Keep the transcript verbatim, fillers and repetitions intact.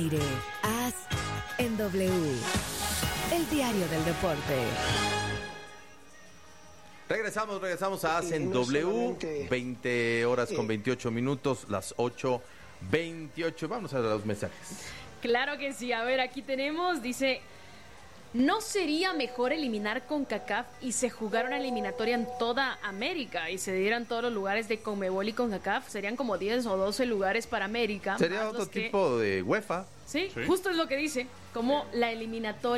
aire. Haz en W. El diario del deporte. Regresamos, regresamos a Haz en W. veinte horas con veintiocho minutos, las ocho veintiocho. Vamos a los mensajes. Claro que sí. A ver, aquí tenemos, dice... ¿No sería mejor eliminar CONCACAF y se jugara una eliminatoria en toda América y se dieran todos los lugares de CONMEBOL y CONCACAF? Serían como diez o doce lugares para América. Sería otro tipo que... de UEFA. ¿Sí? ¿Sí? Justo es lo que dice, como la eliminatoria